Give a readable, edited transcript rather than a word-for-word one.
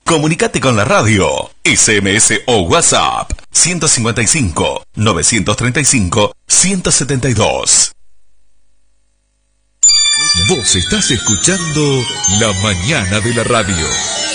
Comunicate con la radio. SMS o WhatsApp 155 935 172. Vos estás escuchando La Mañana de la Radio.